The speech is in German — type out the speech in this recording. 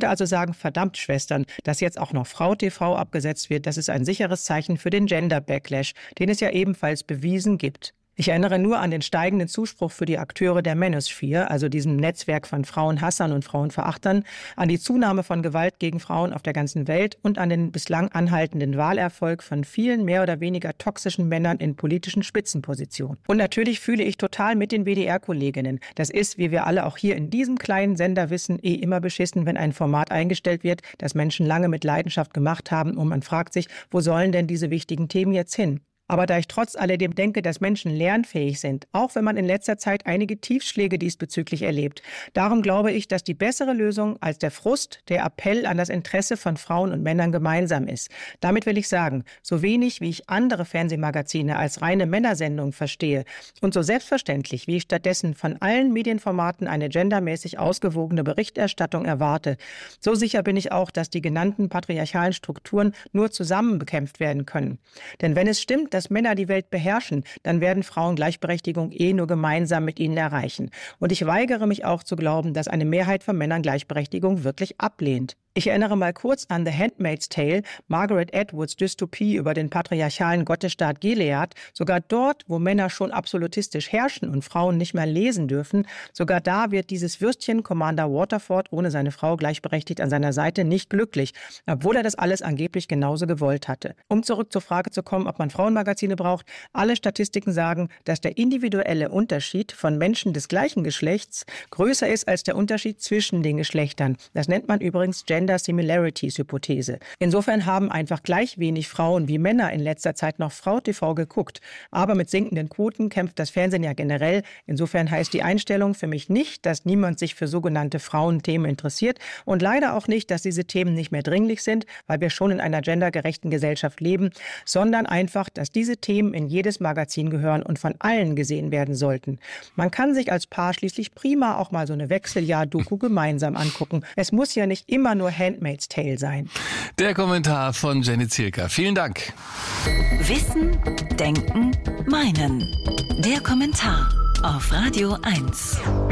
könnte also sagen, verdammt Schwestern, dass jetzt auch noch Frau TV abgesetzt wird, das ist ein sicheres Zeichen für den Gender-Backlash, den es ja ebenfalls bewiesen gibt. Ich erinnere nur an den steigenden Zuspruch für die Akteure der Manosphere, also diesem Netzwerk von Frauenhassern und Frauenverachtern, an die Zunahme von Gewalt gegen Frauen auf der ganzen Welt und an den bislang anhaltenden Wahlerfolg von vielen mehr oder weniger toxischen Männern in politischen Spitzenpositionen. Und natürlich fühle ich total mit den WDR-Kolleginnen. Das ist, wie wir alle auch hier in diesem kleinen Sender wissen, immer beschissen, wenn ein Format eingestellt wird, das Menschen lange mit Leidenschaft gemacht haben und man fragt sich, wo sollen denn diese wichtigen Themen jetzt hin? Aber da ich trotz alledem denke, dass Menschen lernfähig sind, auch wenn man in letzter Zeit einige Tiefschläge diesbezüglich erlebt, darum glaube ich, dass die bessere Lösung als der Frust der Appell an das Interesse von Frauen und Männern gemeinsam ist. Damit will ich sagen, so wenig wie ich andere Fernsehmagazine als reine Männersendung verstehe und so selbstverständlich wie ich stattdessen von allen Medienformaten eine gendermäßig ausgewogene Berichterstattung erwarte, so sicher bin ich auch, dass die genannten patriarchalen Strukturen nur zusammen bekämpft werden können. Denn wenn es stimmt, dass Männer die Welt beherrschen, dann werden Frauen Gleichberechtigung nur gemeinsam mit ihnen erreichen. Und ich weigere mich auch zu glauben, dass eine Mehrheit von Männern Gleichberechtigung wirklich ablehnt. Ich erinnere mal kurz an The Handmaid's Tale, Margaret Atwoods Dystopie über den patriarchalen Gottesstaat Gilead. Sogar dort, wo Männer schon absolutistisch herrschen und Frauen nicht mehr lesen dürfen, sogar da wird dieses Würstchen Commander Waterford ohne seine Frau gleichberechtigt an seiner Seite nicht glücklich, obwohl er das alles angeblich genauso gewollt hatte. Um zurück zur Frage zu kommen, ob man Frauenmagazine braucht, alle Statistiken sagen, dass der individuelle Unterschied von Menschen des gleichen Geschlechts größer ist als der Unterschied zwischen den Geschlechtern. Das nennt man übrigens Gender Similarities Hypothese. Insofern haben einfach gleich wenig Frauen wie Männer in letzter Zeit noch Frau TV geguckt. Aber mit sinkenden Quoten kämpft das Fernsehen ja generell. Insofern heißt die Einstellung für mich nicht, dass niemand sich für sogenannte Frauenthemen interessiert und leider auch nicht, dass diese Themen nicht mehr dringlich sind, weil wir schon in einer gendergerechten Gesellschaft leben, sondern einfach, dass diese Themen in jedes Magazin gehören und von allen gesehen werden sollten. Man kann sich als Paar schließlich prima auch mal so eine Wechseljahr-Doku gemeinsam angucken. Es muss ja nicht immer nur Handmaid's Tale sein. Der Kommentar von Jenny Zielka. Vielen Dank. Wissen, Denken, Meinen. Der Kommentar auf Radio 1.